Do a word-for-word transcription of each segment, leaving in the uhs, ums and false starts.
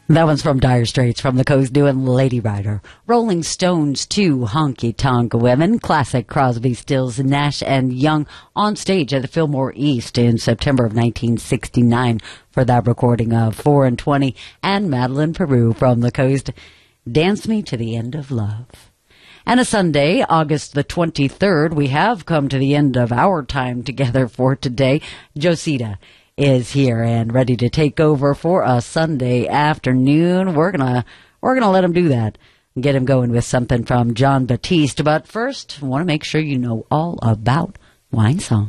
That one's from Dire Straits, from the Coast, doing Lady Rider. Rolling Stones, two honky-tonk women. Classic Crosby, Stills, Nash and Young on stage at the Fillmore East in September of nineteen sixty-nine for that recording of four and twenty. And Madeline Peru from the Coast, Dance Me to the End of Love. And a Sunday, August the twenty-third, we have come to the end of our time together for today. Josita is here and ready to take over for a Sunday afternoon. We're gonna we're gonna let him do that and get him going with something from Jon Batiste. But first, I want to make sure you know all about Wine Song.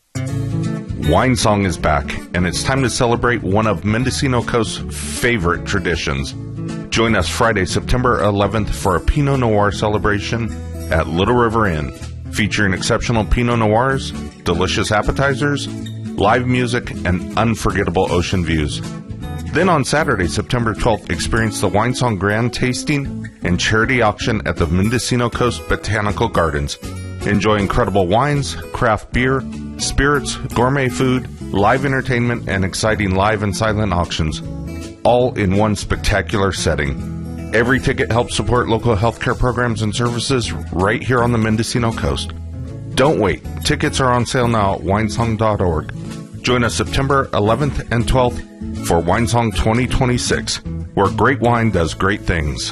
Wine Song is back, and it's time to celebrate one of Mendocino Coast's favorite traditions. Join us Friday, September eleventh for a Pinot Noir celebration at Little River Inn, featuring exceptional Pinot Noirs, delicious appetizers, live music, and unforgettable ocean views. Then on Saturday, September twelfth, experience the Wine Song Grand Tasting and Charity Auction at the Mendocino Coast Botanical Gardens. Enjoy incredible wines, craft beer, spirits, gourmet food, live entertainment, and exciting live and silent auctions, all in one spectacular setting. Every ticket helps support local healthcare programs and services right here on the Mendocino Coast. Don't wait. Tickets are on sale now at winesong dot org. Join us September eleventh and twelfth for Wine Song twenty twenty-six, where great wine does great things.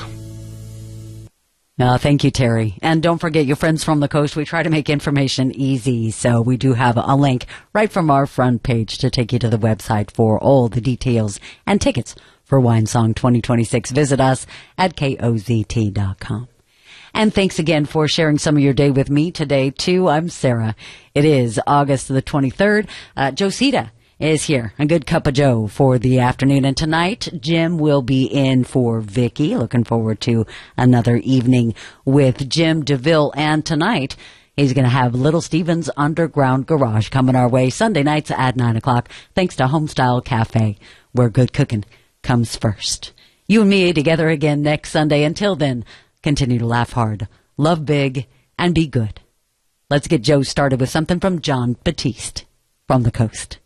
Uh, thank you, Terry. And don't forget, your friends from the coast, we try to make information easy. So we do have a link right from our front page to take you to the website for all the details and tickets for Wine Song twenty twenty-six. Visit us at K O Z T dot com. And thanks again for sharing some of your day with me today, too. I'm Sarah. It is August the twenty-third. Uh, Josita is here, a good cup of Joe for the afternoon. And tonight, Jim will be in for Vicky. Looking forward to another evening with Jim DeVille. And tonight, he's going to have Little Steven's Underground Garage coming our way Sunday nights at nine o'clock, thanks to Homestyle Cafe, where good cooking comes first. You and me together again next Sunday. Until then, continue to laugh hard, love big, and be good. Let's get Joe started with something from Jon Batiste from the Coast.